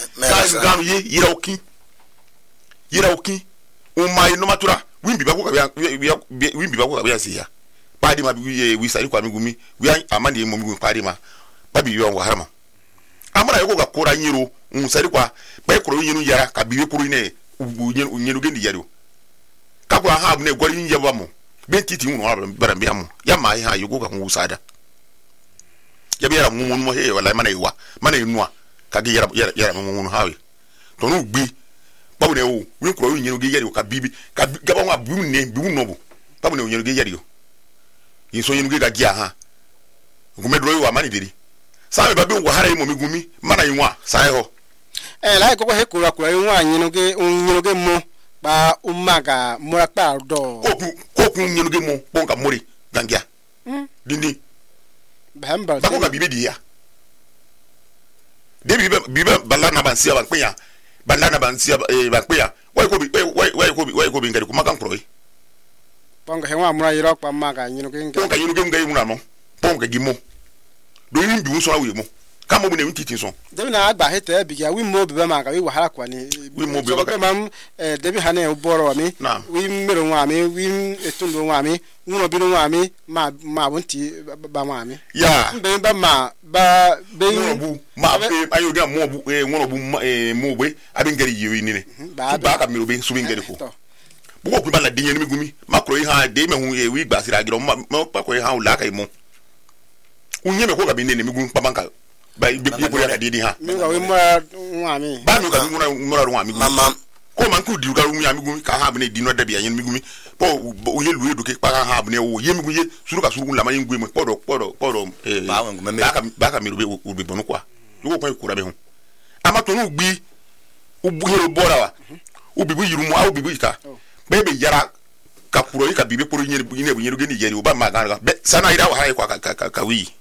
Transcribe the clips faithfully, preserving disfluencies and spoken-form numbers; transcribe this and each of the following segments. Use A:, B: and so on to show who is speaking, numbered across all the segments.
A: ka gam ye yira okin yira okin o mai no matura wimbi ba ko ka wimbi ba ko ka biansi ya padi ma bi wi sari kwa migumi wi amani mo migumi padi ma babi yo wa harama amara yoko ka kora nyiro un sari kwa ba ko nyiro yara ka biwe kuru ne nyiro gendi yaro ka ko ha bu ne gori nyi ba mo ben titi mu no bara biya mo ya ma ha yoko ka mu sada ya biya mu mu mo he wala mana yiwa mana yinua ka ge yara yara mu mu hawe to no gbi babu ne o wi kuro nyiro ge yaro ka bibi ka gaba wa bu ne bu no bu babu ne nyiro ge yaro yiso nyiro ge ga gia ha ngumedro yi wa mani diri sabe babe wo hara imo migumi mana yinwa sai ho
B: eh lai ko he kura kura yinwa nyino ge nyino ge mo ba umaga mura pa do
A: ko ko ku nyino ge mo bonka mori gangia mm dindi
B: bamba
A: ba ko ga bibe dia de bibe bibe balana bansia ba kpeya balana bansia ba kpeya wai ko bi wai wai ko bi wai ko bi ngari kuma kan kroi
B: bonga he wa mura yiro pa maga nyino ge ngai
A: bonka nyino ge ngai muna no bonka gimo do yin bi so awe mo kamo bu ne ntiti so
B: debi na agba hete bi ya wi mo be ma ka wi wahala kwa ni
A: wi mo be ba
B: mam eh debi hane oboro wa mi wi mero wa mi wi etundo wa mi uno bi no wa mi ma ma bunti ba wa mi
A: ya
B: be ba ma ba be
A: no bu ma be ayo ga mo bu eh uno bu eh mo be abi ngari yewi ni ne ba ka mero be su bi ngari ko bu ko ba la dinye ni gumi makro yi ha de me hu e wi gba sira giro ma pa ko yi ha u la kai mo unye me ko ga bi ne mi gun pa banka ba bi bi ya di ha
B: mi ga we mura wa mi
A: ba mi ga mi mura mura wa mi mama ko man ku di ga ru mi mi gun ka ha bi ne di no da bi ya mi gun mi po o ye lu edu ke pa ha bi ne o ye mi gun ye suru ka suru la ma yin gun mi podo podo podo eh ba wan gun me ba ka ba ka mi ru be u bi bonu kwa yo ko ku ra be hu ama to nu gbi u bu hero bora wa u bi bu yiru mu au bi bu ita be be yara ka puro yi ka bi be puro yin bu yin bu yin ru ge ni yeri o ba ma ga be sana ira wa ha kwa ka ka ka wi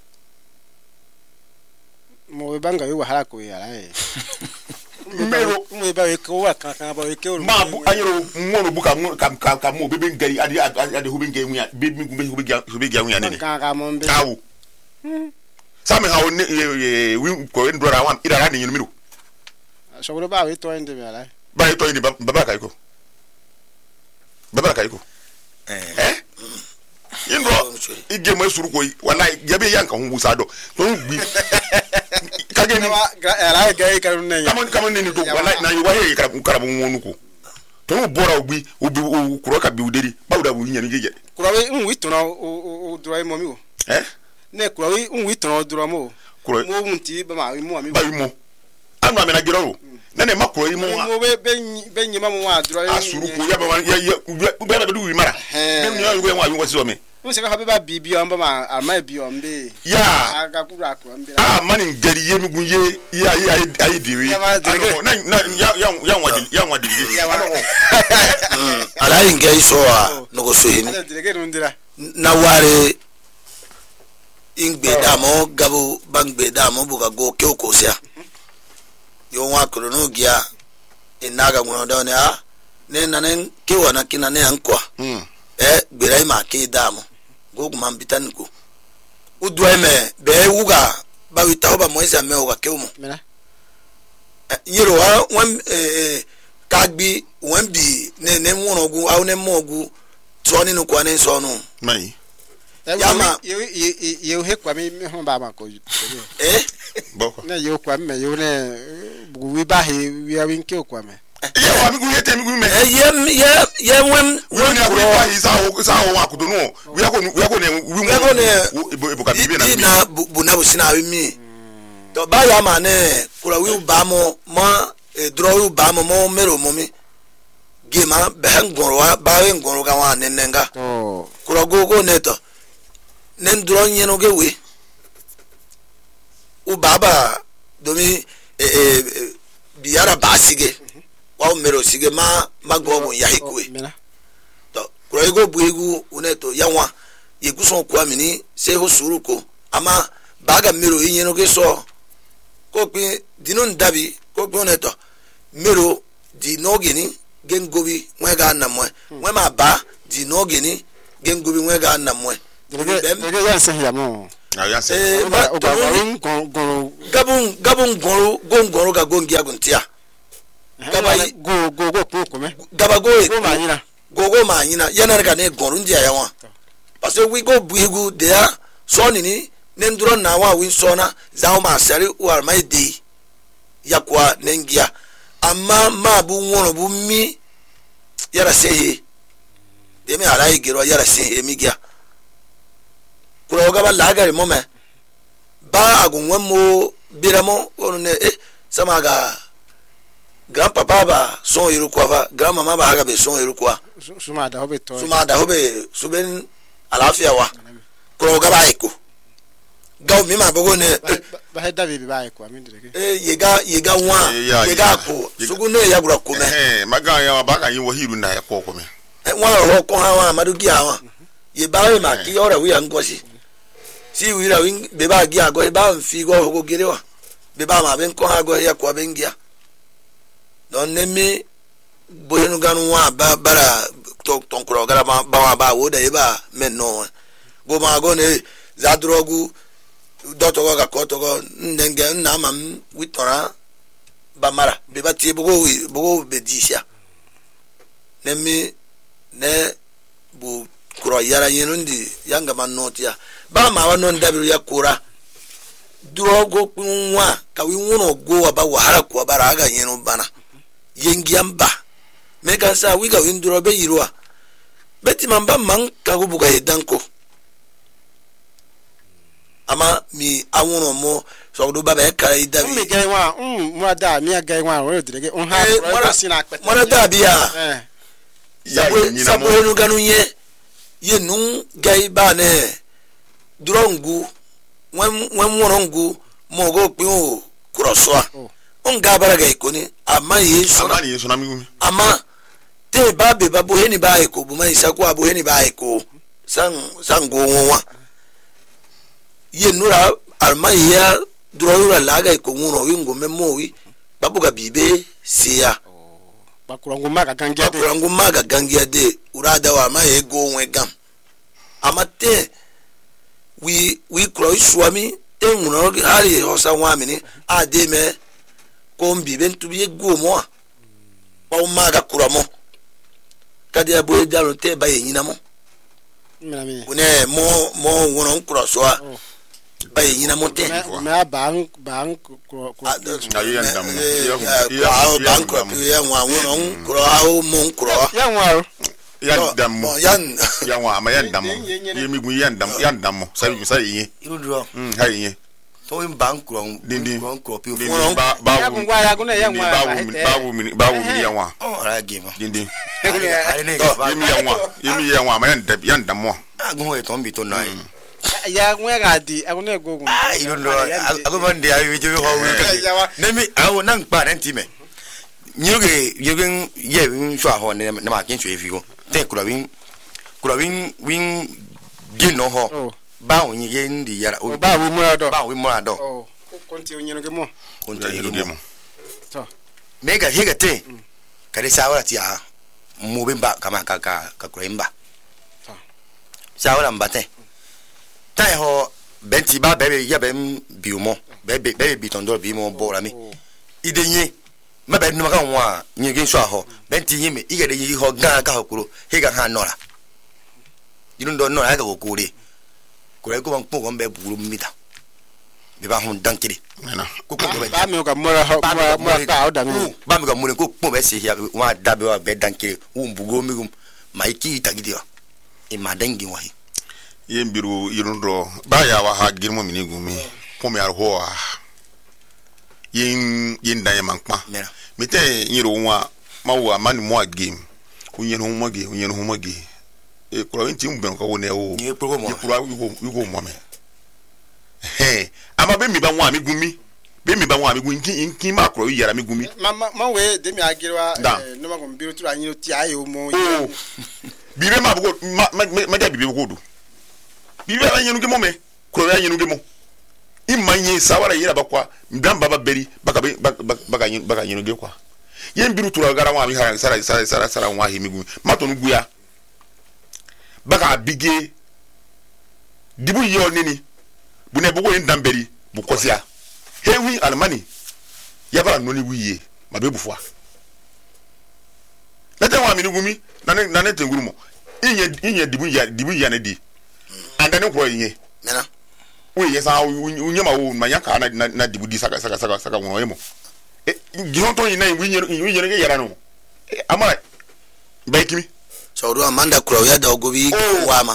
B: mo banga wi wahala ko ya eh
A: mero
B: mo ba ko wa kan kan ba ke o
A: ma bu ayiro ngono bu ka ka ka mo bebe ngari adi adi hubin ge muya bebe ngumbe hubin ge hubin ge muya ne
B: kan ka mo mbe
A: tawu sami ha woni wi ko en dora wan ira rani nyinu miru
B: so ko ba wi to ende me ala
A: ba to ende baba kai ko baba kai ko eh indro ige mo suru ko wallahi yabe yanka hu busado to gbi kage ni
B: ala ga ka nne ya
A: kamon kamon ni do wallahi na yo wahe kara kara wonu ko to bora obi obi kuro ka bi uderi bawda bu nya ni geje
B: kuro we nwi to na o dro mo mi o
A: eh
B: ne kuro we nwi to na dro mo
A: kuro
B: mo wunti ba ma mo mi
A: ba mo anu amena giro na ne makuro yi mo
B: mo be be nyima mo wa dro
A: asuru ko ya ba ya ya be ba du wi mara be nya yo wa wi wasi o me
B: mo se ka ba bibi on ba ma ama bi on be
A: ya
B: aga kura ko on be
A: ah mani ngari ye mi gun ye ya ya ai diwi na na ya ya ya wadi ya wadi
C: ala inge isoa no go so hini na ware ingbe damo gabo bangbe damo buga go ke ko sia yo wa ko no gia inaga ngono da ne a ne nanen ke wana kina ne ankwa eh gberai ma ke damo go man bitan ko udwa me be wuga ba wita ba mo isa me o ke mo yiro wa wan eh kagbi wan bi ne ne won ogu aw ne mo ogu to ni no kwa ne so no
A: mai
B: yama yo yo he kwa mi ho ba ma ko
A: eh boko
B: na yo kwa me yo ne bu wi ba he wi awin ke kwa me
A: ye wa mi gun ye te mi gun me
C: ye ye ye wen
A: wen ya ko ba isa o isa o wa kudo no wi ko wi ko ne wi mo
C: ko ne
A: ibo ka bibi na mi
C: na bu na bu sina wi mi to ba ya ma ne kura wi ba mo ma e dro wi ba mo mo mero mo mi ge ma be ngoro wa ba we ngoro ga wa ne nenga
B: to
C: kura go go ne to ne ndro nye no ge we u baba domi e e biara basige wa mero sige ma magbo mo ya hikwe to kuro ego bu egu uneto yanwa yeguson kwa mini se ho suruko ama baga mero yin no ge so ko pe dinu ndabi ko pe uneto mero di nogini gengobi mwega na mwe mwema ba di nogini gengobi mwega na mwe
B: dege dege yan se ya mo
C: eh gabun gabun goro gon goro ga gon giya guntiya gaba
B: go go go ko me
C: gaba go
B: go ma nyina
C: go go ma nyina yana ga ne goro ndia ya wa parce que we go buigu de ya so ni ni nendro na wa wi so na za ma sari wa mai de yakwa nengia amma ma bu wono bu mi yara sehe de me ala igero yara sehe mi gia kuro ga ba lagari mo me ba agunwe mo biramo onu ne eh sama ga grandpapa ba son yiru kwa ba grandmama ba ga be son yiru kwa
B: suma da hobe to
C: suma da hobe suben alafia wa kuro ga ba iko gaw mi ma bogo ne
B: ba he david ba iko ami ndire
C: eh yega yega wa yega ko sugu ne ya gura ko me
A: eh maga ya ba ka yin wo hiru na ya ko ko me
C: eh wa ho ko ha wa madu gi ha ye ba ma ki ora wi an gosi si wi ra wi be ba gi ago ba fi go ho go gere wa be ba ma ben ko ha go ya ko ben gia don ne mi boyenu ganu wa ba bara to ton kro gara ba ba ba wo da ba men no go ma go ne za drogu doto go ga ko to go ndenge na ma witora ba mara be ba ti bogo bogo be disha ne mi ne bu kro yara yenundi yanga man notia ba ma wa non dabiru ya kura drogo kunwa ka wi wono go ba wahara ko bara ga yenu bana yengiamba meka sa wi ga winduro be yirwa beti mamba man ka go buga yedanko ama mi awuno mo so do baba e kare dabi
B: mi gai wa um mo da mi gai wa o direge on ha ko sina pete
C: mo da bia
A: ya
C: sabo nu ganu ye ye nun gai ba ne drongu wen wen morongu mo go pin o kurosoa on ga bara gai ko ni ama yesu
A: ama yesu na mi gumi
C: ama te ba be ba bo heni ba e ko bu mai sa ko abo heni ba e ko san san go won ye nura alma ya drora laga ko ngono wingo memo wi babuga bibe siya
B: bakurangu maga gangia de
C: bakurangu maga gangia de urada wa ma ego wegam amate wi wi kro iswami te ngono hari hosa wami ni ade me ko mbibe ntubi ego mo pa o maga kuramo kadi abo jalo te ba yina mo
B: minami
C: une mo mo ngono kro so ba yina mote
B: na bank bank ko ko
A: ya ndam
C: ya bank ko ya wa wono kro hawo mon kro
B: ya wa
A: ya ndam
C: ya
A: ya wa ma ya ndam yemi gu ya ndam ya ndam sai sai yin
C: irudro
A: mm ha yin
C: to in bank kro
A: dindin
C: kro kro pi
A: dindin ba ba
B: ya ngwa ya gune ya ngwa
A: ba ba mi ba mi ya wa
C: oh ra game
A: dindin
C: yemi
A: ya wa yemi ya wa ma ya ndam ya ndam mo
C: agun e to mbi to nai
B: ya ngwe ga di agune gogun
C: ah irudro agun de ayi je ho wi nemi awo nan pa den ti me nyuge yugen ye win swa ho ne na ma kin chwe fi go te kura win kura win win gin no ho ba won ye ndi yara
B: o ba wi mo do
C: ba wi mo do
B: o konti o nyeno ge mo
C: konti o ge mo
B: to
C: mega hega te kare sawara ti a mo be ba kama ka ka ka kura imba
B: to
C: sawara mbate tai ho benti ba bebe ya bem biumo bebe bebe bitondo bi mo bora mi idenye mabe no maka nwa nyege so aho benti yime igede yi ho ga ga hokuro he ga ha nora yinu ndo nora ga kokure kure ko ban ko be buru mita be ba hun dankiri
A: na
C: ko ko be
B: ba mi ga mora ho mora ta o da mi
C: ba mi ga mure ko ko be se ya wa da be wa be dankiri umbugo mi gum maiki tagidi wa e madangi wa hi
A: yembiru yirundo ba ya wa ha girmo mini gumi pomi ar ho yin yin da yaman pa mete yiru wa ma wa mani mo game unyen ho mo ge unyen ho mo ge e kro nti mben ko wona o
C: ni pro mo
A: kro yugo yugo mo me he ama be mi ba wa mi gumi be mi ba wa mi gumi kin kin ma kro yara mi gumi
B: ma ma we de mi agirwa no ma ko mbiru tura nyiro ti ayo mo
A: bibe ma bugo ma ma da bibe bugo do bibi ala nyenu gemo me kro ya nyenu gemo imanye sawara yira bakwa mbam baba beri baka baka nyenu baka nyenu ge kwa yen biru tura gara wa mi ha sara sara sara sara wa hi migu mato nu guya baka bige dibu yo nini bune bugo indamberi bukosia hewi almani yabara noni wiye mabe bufwa leta wa mini gumi nane nane tengurumo inye inye dibu ya dibu ya ne di andane ko inye
C: mena
A: we yesa unye ma wo manyaka na na dibu di saka saka saka saka wono yemo e gihonto ina winye winye ne yara no ama baikimi
C: so do amanda kura ya da ogobi wama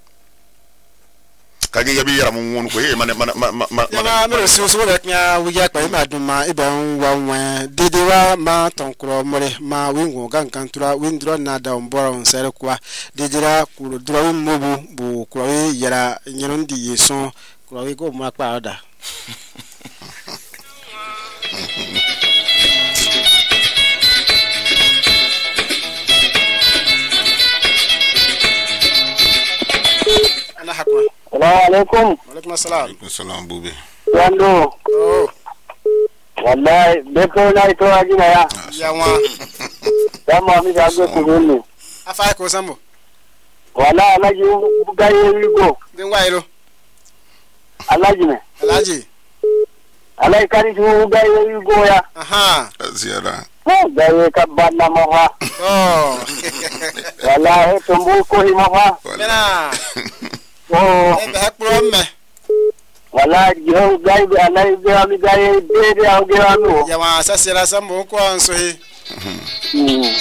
A: kage yabi yara mun wonu ko e man man man
B: ya ma so so da knya wuya pa ma dum ma ibe wa wa dede wa ma tonkro more ma wingo gankan tura windro na da omboro nsere kwa dedira kuro dro mobu bu kuro yara nyero ndi yeso kuro go ma pa oda ana hakwa.
D: Assalamu alaikum.
B: Alaikum assalam.
A: Alaikum salam bube.
D: Yando.
B: Oh.
D: Wallahi beto na ito ajina ya.
B: Yawa.
D: Dama mi ga go kubuni.
B: Afa ko sambo.
D: Wallahi alaji bugaye wigo.
B: Den wairo.
D: Alaji ne.
B: Alaji.
D: Alai kari ju bugaye wigo ya.
B: Aha.
A: Ziyara.
D: Oh, gaye ka banna mafa.
B: Oh.
D: Wallahi tumbu ko hi mafa.
B: Mena.
D: Oh.
B: E be promme.
D: Wallahi jo gaye be alai be ami gaye be de au ge anu.
B: Yawa sasira sambo ko anso he.
D: Hmm.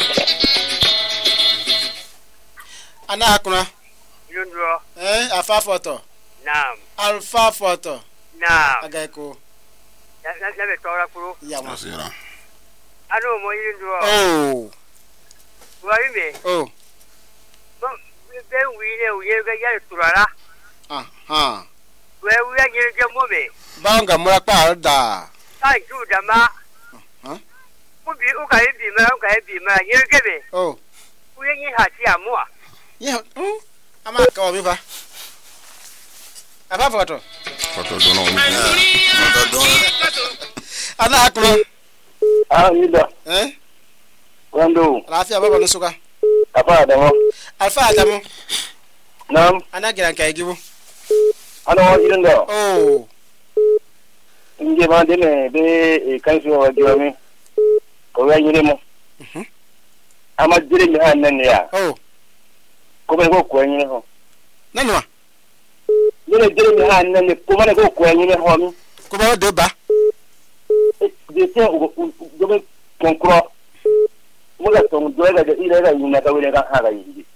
B: Ana hakuna.
E: Yundro.
B: Eh, afa foto.
E: Naam.
B: Alfa foto.
E: Naam.
B: Agay ko.
E: Ya ya be tora kuro.
B: Yawa.
A: Ziyara.
E: Ano mo yundro.
B: Oh.
E: Wa yime.
B: Oh.
E: Bo be wi ne u ye ga ya turara.
B: Ah, ha.
E: We wi ya ye je mo me.
B: Banga mura pa da.
E: Ai ju da ma.
B: Huh?
E: Ku bi u ka bi ma u ka bi ma ye ge be.
B: Oh.
E: U ye ni ha ti amu a.
B: Ye, hmm. Ama ka obi fa. Afa foto.
A: Foto dono mi.
C: Foto dono.
B: Ana hakuna.
D: Ah, yida.
B: Eh?
D: Wando.
B: Lafiya baba nusuka.
D: Apa da mo.
B: Alfa adamu.
D: Nam.
B: Ana giran kai gibu.
D: Ano irin da.
B: Oh.
D: Inge ma de ne be kan so wa jira mi. Ko ya yire mo.
B: Mhm.
D: Ama jire mi han nan ya.
B: Oh.
D: Ko be ko ko yire ho.
B: Nanwa.
D: Yire jire mi han nan ne ko ma ko ko yire ho mi.
B: Ko ba de ba.
D: De te o go be konkro. Mo ga to do ga de ire ga yina ka wele ga ha ga yiri.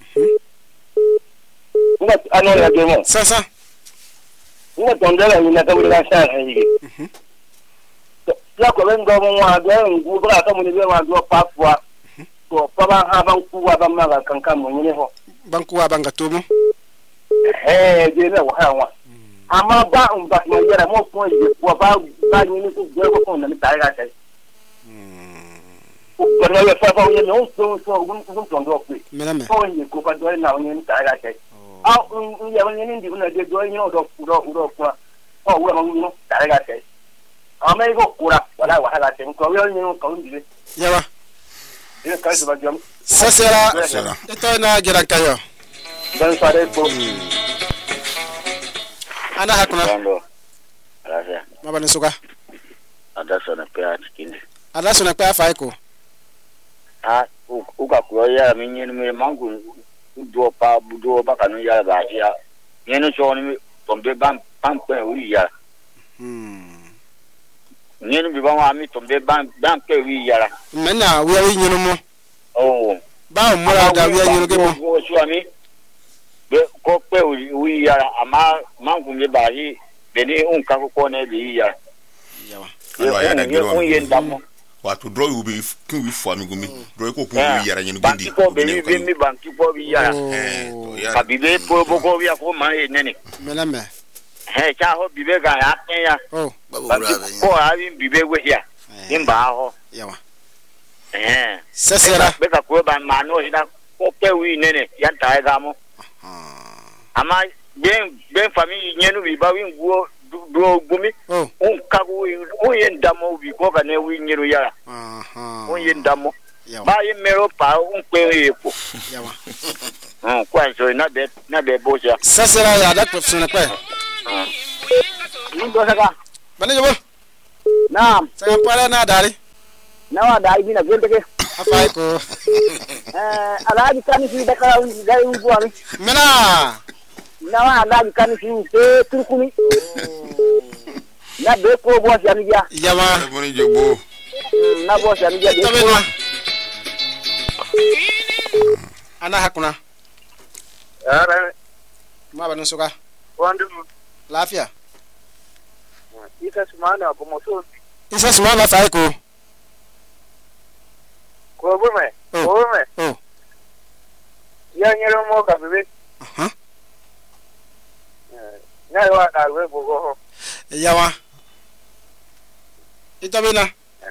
D: Nga ano ya de mo.
B: Sasa.
D: Nga to ndo ga yina ka wele ga sha ga yiri.
B: Mhm.
D: Ya ko ben go mo wa ga ngu ba ka mo ni be wa do pa kwa. To pa ba ha ban ku wa ba ma ga kan kan mo ni ho.
B: Banku wa banga to mo.
D: Eh, je na wa ha wa. Ama ba un ba mo yera mo ko je ko ba ba ni ni ku je ko ko na ni ta ga sai. Ko ba ya fa fa ni no so so gun gun to ndo ku.
B: Mena me.
D: Ko ni ko ba do na ni ta ga sai. Ah, un ya ni ni ndi na de do ni no do ku do do ku. Ko wa ma ni no ta ga sai. Ama ko kura wala wa ha ga sai ko yo ni no ko ndi.
B: Yawa.
D: Ina ka se ba jam.
B: Sasira.
A: Ziyara.
B: Ito na giran kayo.
D: Dan sare ko.
B: Ana hakuna.
D: Wando. Gracias.
B: Baba nusuka.
D: Adaso na pea tikini.
B: Ala sona pa fa ko.
D: Ah, uka kuwa ya minye ni mangu do pa do ba kanu ya ba ya. Yenu so ni tombe ban pan pe wi ya.
B: Hmm.
D: Yenu bi ba wa mi tombe ban ban pe wi ya la.
B: Mena wi wi nyino mo.
D: Oh.
B: Ba mo ra da wi nyino ke mo.
D: Ko so ami. Be ko pe wi ya ama mangu me ba yi be ni un ka ko ne bi ya.
B: Yawa.
A: Ano ya da gero.
D: Un yen damo.
A: Watu draw you be kin wi fo amigumi. Draw ko ku wi yara nyen gindi.
D: Ko be ni be mi banki ko bi ya.
A: Eh, to ya.
D: Abibe po boko bi ko ma e nene.
B: Mena me.
D: He cha ho bibe ga ya ten ya.
B: Oh.
C: Babu
D: Banki
C: ura be.
D: ko a bi bibe we ya. Imba ho.
B: Yawa.
D: Eh.
B: Sasira.
D: Be ka ko ba ma no ina ko pe wi nene ya ta ga mo. Ama ben ben family nyenu bi ba wi nguo do gumi.
B: Oh.
D: Un ka wi un yen damo bi ko ka ne wi nyiru ya.
B: Aha.
D: Un yen damo.
B: Yawa.
D: Ba yin mero pa un pe e ko.
B: Yawa.
D: Hmm, kwa so na be na be bo ja.
B: Sasira ya da ko sona kwa.
D: Ndo saka.
B: Bani jobo.
D: Naam.
B: Saka pala na dari.
D: Nawa dai bina gende ke.
B: Afai ko.
D: Eh alaji kani si daka gai uwa mi.
B: Mena.
D: Nawa alaji kani si te turkuni. Na de ko bo si amija.
B: Yama.
A: Moni jobo.
D: Na bo si amija de ko.
B: Tabena. Ana hakuna.
E: Ara
B: Ma banu suka.
E: wandu
B: Lafiya.
E: ika sumana ko moso
B: Isa suma ba fai ko.
E: ko bume
B: Oh.
E: ko bume
B: Oh.
E: ya nyero mo ka bebe
B: Aha.
E: na wa da we bo go
B: Yawa. Itabena.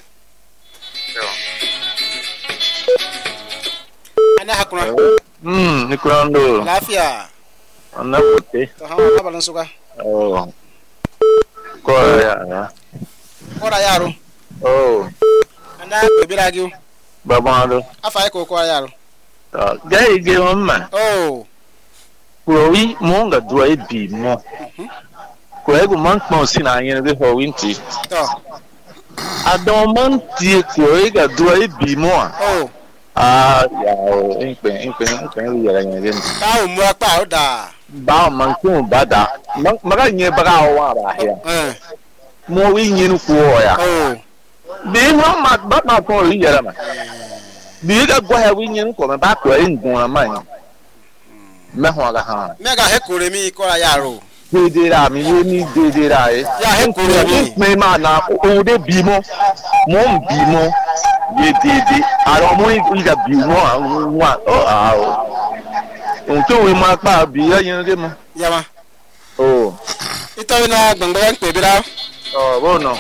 B: Ana hakuna.
F: Hmm, ni kurando.
B: Lafiya.
F: Ana puti.
B: To ha ma banu suka.
F: Oh. Ko ya.
B: Kora yaro.
F: Oh.
B: Ana bebiragiu.
F: Babando.
B: Afai ko kora yaro.
F: Ah, gai ge mamma.
B: Oh.
F: Ko wi mo nga dua e bi mo. Ko e go man kpon si na yin be ho winti.
B: To.
F: Adon man ti ko e ga dua e bi mo a.
B: Oh.
F: Ah, ya o, inpe inpe inpe ri ya yin den.
B: Ta o mu apa o da.
F: Ba man ko ba da. Maga nye baga o wa ba ya.
B: Eh.
F: Mo wi nyin ko ya.
B: Oh.
F: Bi mo ma ba ma ko ri ya ma. Bi ga gwa ya wi nyin ko ma ba ko e ngun ma. Me ho ga ha.
B: Mega he kore mi kora yaro.
F: Dede ra mi ye ni dede ra e.
B: Ya he kore mi.
F: Me ma na o de bi mo. Mo n bi mo. Ye dede. Aro mo i ga bi mo wa. O a o. Nto we ma pa bi ya yin de mo.
B: Yama.
F: Oh.
B: Itabena gbangba yan pe bira.
F: Oh, bo no.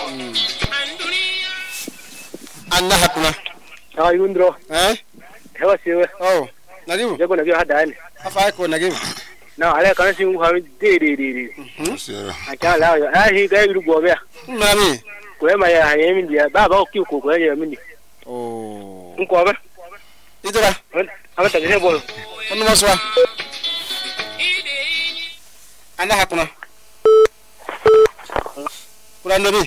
B: Ana hakuna.
E: ah yundro
B: Eh?
E: hewa siwe
B: Oh. Nagibu.
E: jago na biyo hada ne
B: Afai ko nagibu.
E: na ale kan si ha de de de de
A: Sera.
E: aka la yo ah hi ga yu go be
B: Mami.
E: ko ma ya ha yemi dia ba ba ki ko ko ya yemi ni
B: Oh.
E: nko ba
B: Idora.
E: ama ta ne bol
B: Onu maswa. Ana hakuna. Kurando bi.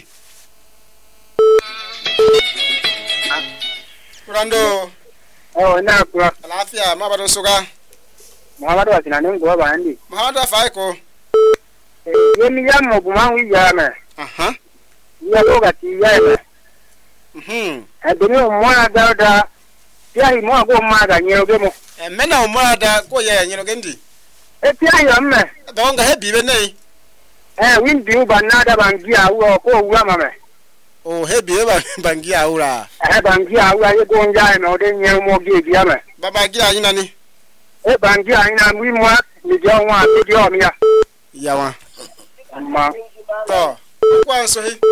B: Kurando.
E: oh na kura
B: Lafiya ma banu suka.
E: muhammadu wasina ne go ba andi
B: Muhammadu afai ko.
E: yemi ya mo buma wi ya me
B: Aha.
E: ya ko ga ti ya me
B: Mhm.
E: adini mo na da da ya hi mo go ma ga nyero ge mo
B: E mena o mara da ko ye nyino gendi.
E: e ti ayo me
B: Do nga he bibe nei.
E: eh win bi ba na da bangi a wo ko wu ma me
B: O he bibe ba bangi aura.
E: eh bangi a wo ye go nja me o de nyero mo ge bi ya me
B: Baba gira yina ni.
E: e bangi a ina wi mo ni je wa ti je o mi ya
B: Yawa.
E: ma
B: To. Kwa so he.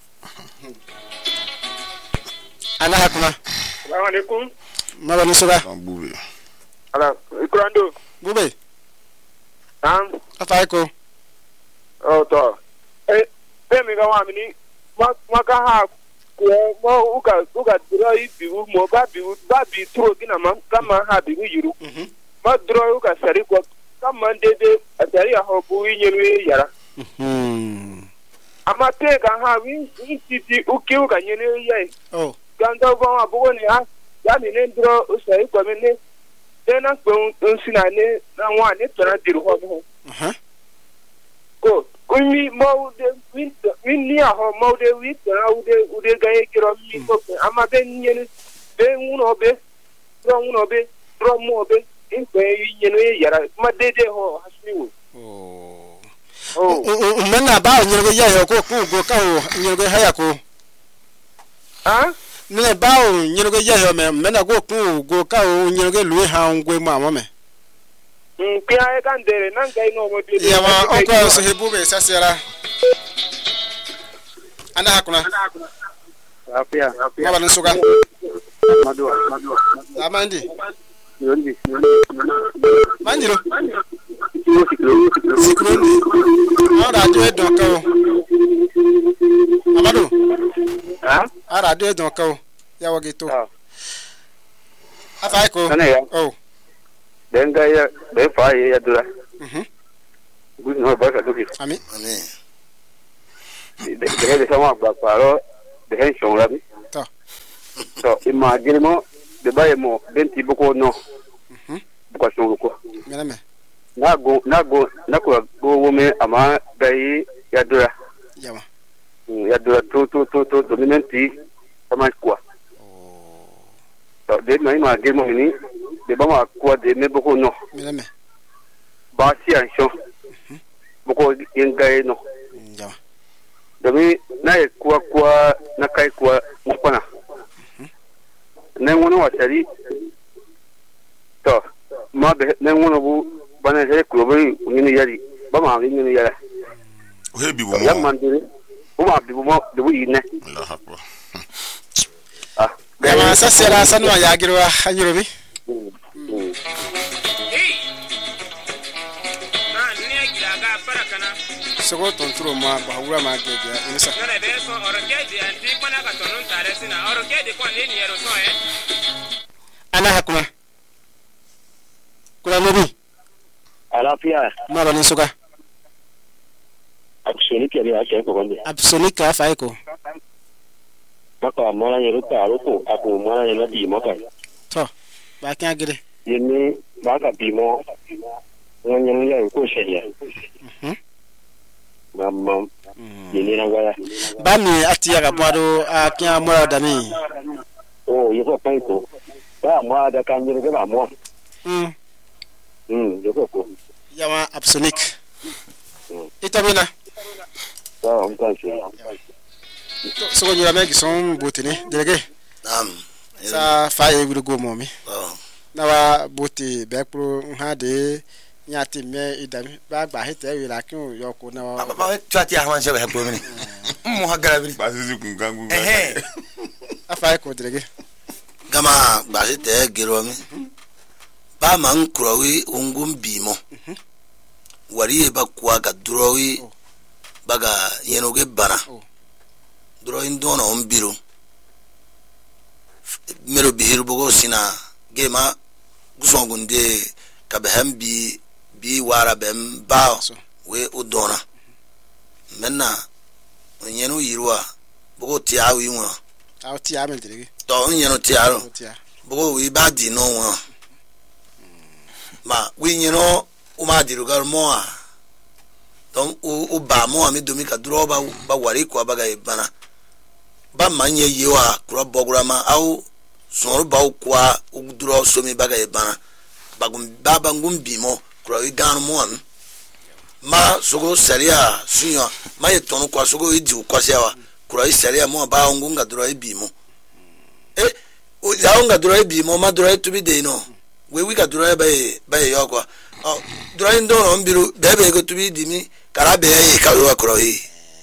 B: Ana hakuna.
E: assalamu alaikum
B: Ma banu suka.
A: Ambube.
E: ala ikrando
B: Bube.
E: am
B: Afai ko.
E: oh to eh e mi ga wa mi ni ma ma ka ha ko mo u ka u ka dro i bi u mo ba bi u ba bi tro gina ma ka ma ha bi u yiru
B: Mhm.
E: ma dro u ka sari ko ka ma de de sari a ho bu yi nyeru yara
B: Mhm.
E: ama te ka ha wi i ti ti u ki u ka nyeru ye
B: Oh.
E: ganda bo ma bu ni ha ya mi ne dro u sari ko mi ne de na ko un sina ne na wa ne to na diru ho mo
B: Aha.
E: ko kunmi maude win win ni aho maude wit na ude ude gaye kiro mi ko ama be nyen be uno be ro uno be ro mo be in ko nyen e yara ma dede ho hasmi wo
B: Oh.
E: oh
B: O mena ba nyino ge ye ko ku go ka o nyino ge haya ko.
E: ha
B: Ne ba o nyino ge ye me mena go ku go ka o nyino ge lui ha ngwe ma ma me.
E: mm pia e kan dere nan gai no mo de
B: Yawa o ko so he bube sasera. Ana hakuna.
E: apia
B: Ma banu suka.
E: madu madu
B: Amandi.
E: yondi
B: Manjiro. Sikrundi. Ara do e don ka o. Amadu.
E: ha
B: Ara do e don ka o. Ya wagito.
E: ah
B: Afai ko.
E: kana ya
B: Oh.
E: den ga ya be fa ya dura
B: Mhm.
E: no ba ka doki
B: ami
C: Amen.
E: de de de sama ba paro de hen shon la bi
B: to
E: to imagine mo de ba mo benti boko no
B: mhm
E: boko shon ko
B: mena me
E: na go na go na ko go wo me ama dai ya dura
B: yama
E: ya dura to to to to dominanti sama kwa to de mai ma ge mo ni de ba ma kwa de me boko no
B: mena me
E: ba si an shon boko ingai no
B: yama
E: domin na yi kuwa kuwa na kai kuwa mukwana na wani wasari to ma be na wani bu bana sai kuwa bai yin yari ba ma yin yara
A: o he bi bo
E: ya
A: mo
E: man dire o ma bi mo de bu yin ne
A: Allah akbar
E: ah
B: yama sasera sanwa ya girwa hanyirobi sogo tonturo ma ba wura ma gege insa ana hakuma kula lobi
D: Alafia,
B: ma ba ninsuka
D: absolument ya ya ke ko gonde.
B: absoluka faiko
D: Maka mona yero ta roko ako mona yero di maka.
B: to ba kya gire
D: Yemi ba ka bimo. Wonyen ya ko sheria.
B: mhm
D: Mamma yeni na waya.
B: ba mi atiya ga bwado a kya mura da mi
D: Oh, yeko paito. Ba mo da kan yero ba mo.
B: mm
D: Hmm, yeko ko.
B: yama absoluk ita mina
D: Ba on kan shi.
B: sogo nyura me gison botini delege
C: Naam.
B: sa faye gudu go momi
C: Oh.
B: na wa boti be pro ha de nyati me idami ba gba hete wi la kin yo ko na wa
C: Papa twati ahwan se ba ko mini. Mo ha gara bi.
A: ba sisi kun kan kun
C: Eh eh.
B: afa ko delege
C: Gama ba se te gero mi. Ba man kurawi ungum bimo. Wari e ba kwa ga durowi baga yenoge bana.
B: Oh.
C: Duro indona on biro. Mero bihiru bogo sina gema gusongunde kabehem bi bi wara bem ba
B: So.
C: we udona. Menna onyenu yirwa bogo tiawi won.
B: aw ti amel delege
C: To onyenu tiaro
B: ti a
C: bogo we ba di no won. Ma we nyeno o ma di rugar mo a. Don o ba mo ami domi ka duro ba ba wari ko baga ibana. Ba manye yewa kura bogurama au sonro ba kwa ugduro somi baga ibana. Bagum baba ngum bimo kura igan mo am. Ma sogo seria sunya ma yetono kwa sogo idi kwa sewa kura seria mo ba ngunga duro ibimo. Eh o ya nga duro ibimo ma duro tubi de no. We we ka duro ba ba yokwa. Oh duro ndo no mbiru bebe go tubi dimi karabe e ka yo kura yi.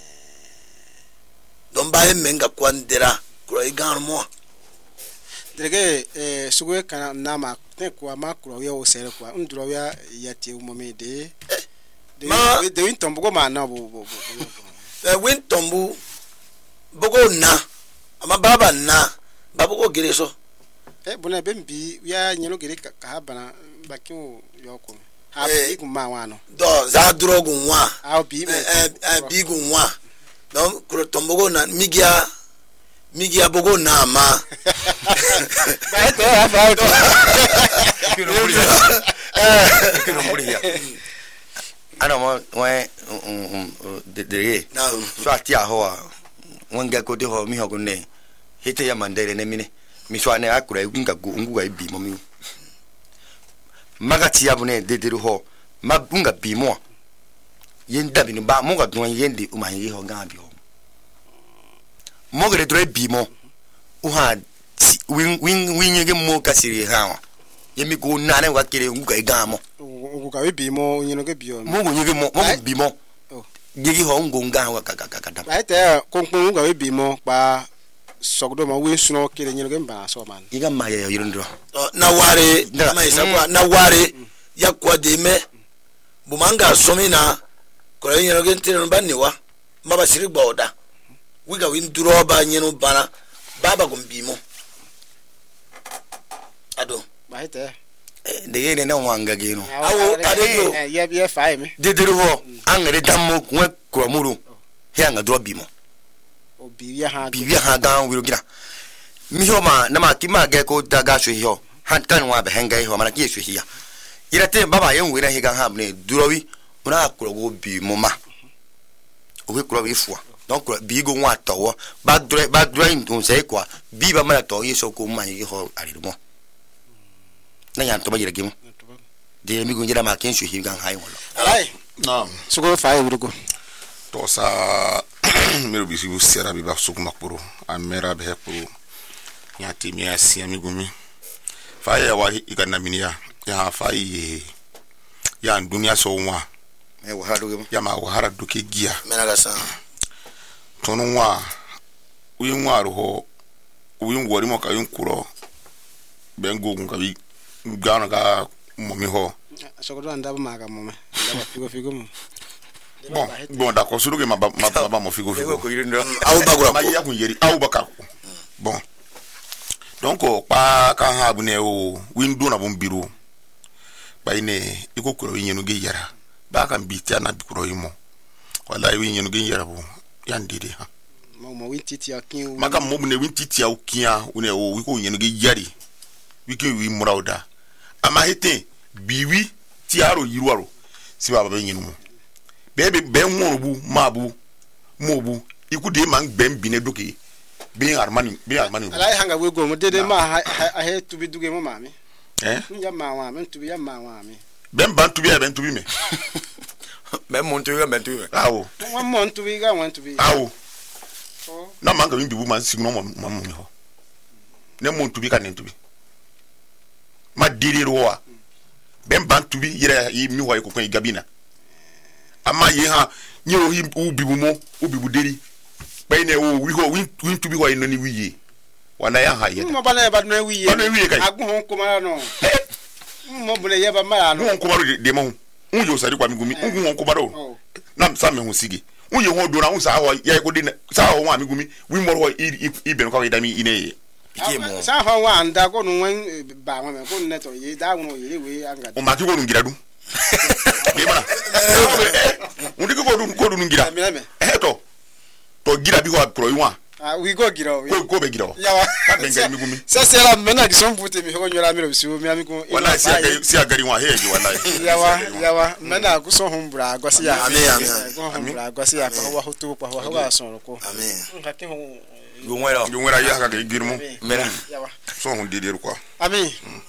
C: Don ba menga kwandera kura igan mo.
B: delege eh sugo kana nama te ko ma kro yo sere ko ndro ya yati momi de de
C: Ma-
B: de win tombo ma na bo bo bo
C: E win tombu bogo na ama baba na babugo gere so.
B: eh bona bembi ya nyelo gere ka ha bana bakin yo ko ha
C: Eh.
B: bi ku ma wa no
C: Do za drogu nwa.
B: aw bi me
C: Eh eh bigu nwa. No kuro tombogo na migia migia bogo na ma.
B: ba te ha fa ko
A: kino muri ya kino muri ya
F: Ana mo we de de
C: Na
F: so ati aho a wonga ko de ho mi ho ko ne hite ya mandele ne mine mi so ane akura ngunga go ngunga ibi mo mi magati ya bune de de ho mabunga bi mo yenda bi ba mo ga don yende o ma yi ho ga bi ho mo ga de dre bi mo o ha win win win yege mo ka siri ha yemi go na ne wa kere ngunga ga mo
B: ku ka bi mo nyelo ge bi o
F: mo go yege mo mo
B: Ai.
F: bi mo
B: Oh.
F: gigi ho ngunga wa ka ka ka ka
B: ba te ko ko ga bi mo pa sogdo ma we suno kire nyelo ge ba so man
F: iga ma ya yirundro
C: na ware
F: Na-
C: ma isa kwa na ware ya kwa de me bumanga somi na kura nyero gen tire no baniwa maba siri gboda wiga win duro ba nyeno bana baba gumbimo ado
B: ba te
F: de ye ne wanga gino
C: awo adejo
B: ye ye fa me
F: de de ho angere damo kwe kromuru he anga drop bimo
B: o biya ha
F: biya ha gan wiro gina mi ho ma na ma ki ma ge ko daga so ho han kan wa be henga ho mana ki so hiya ira te baba ye nwira he gan ha ne durowi una kro go bi mo ma o we kro bi fua donc bi go wa to ba dre ba dre on sei quoi bi ba ma to ye so ko ma ye ho ari mo na yan to ba yire gimo de mi go njira ma ken so hi gan ha yo
B: ai
A: naam
B: sugo fa e wuro
A: to sa mero bisi bu sera bi ba suku makpuru amera be hepuru ya timi ya si amigumi fa ya wa igana minia ya fa yi ya dunia so nwa
F: e wa hadu gimo
A: ya ma wa hara duke gia
C: mena ga sa
A: tonu nwa uyi nwa ro uyi ngori mo ka yin kuro bengo ngun ka bi gana ga momi ho
B: sogo anda ba maga mo me ndaba figo figo mo
A: bon bon d'accord suru ke ma ba ma mo figo figo
C: awu bagura
A: ma ya kun yeri awu baka bon donc pa ka ha bu ne o window na bon bureau ba ine iko kuro yinyenu ge yara ba kan bi ta na bikuro yimo wala yinyenu ge yara bu yandide ha
B: mo mo wintiti akin
A: maka mo bu ne wintiti a ukia une o wi ko yinyenu ge yari wi ke wi murauda ama hete biwi ti aro yiruaro si baba be nyinu mo bebe be nworo bu mabu mobu iku de man gbem bine doke be armani be armani
B: ala hanga we go mo dede ma a he to bi duge mo mami
A: eh
B: nya ma wa me to bi ya ma wa me
A: ben ban to bi ben to bi me
F: ben mon to ben to
A: awo
B: one month to bi ga one to bi
A: awo na manga bi bu man signo mo mo mo ho ne mon to bi ka ne to bi ma diri roa ben ban to bi yira yi mi ho ko ko gabina ama ye ha nyi o hi ubibu mo ubibu deri pe ne o wi ho win to bi ho no ni wiye wala ya ha ye
B: mo ba na ba no wiye
A: ba no wiye kai
B: agun hon ko mara no mo bule ye ba mara no
A: hon ko mara de mo un yo sari kwa mi gumi un hon ko mara o na sa me ho sige un ye ho do na un sa ho ye ko de sa ho wa mi gumi wi mo ho i be ko da mi ine
B: ike mo sa ho wa anda ko no wen ba mo me ko ne to ye da wono ye we anga
A: o ma ki ko nu ngira du de mara un de ko du ko du ngira eh to to gira bi ho pro yi wa
B: ah we go gira o
A: ko ko be gira o
B: ya wa
A: ka ben ga mi gumi
B: sa se la mena ki son puti mi ko nyora mi ro si o mi ami ko
A: wala si agari si agari wa he ji wala
B: ya wa ya wa mena ku so humbra go si ya
C: amen amen
B: go humbra go si ya pa wa hutu pa wa wa so ko
C: amen
B: ka ke ho
F: yo ngwera
A: yo ngwera ya ka girmo
F: mera
B: ya wa
A: so hun de de ko
B: amen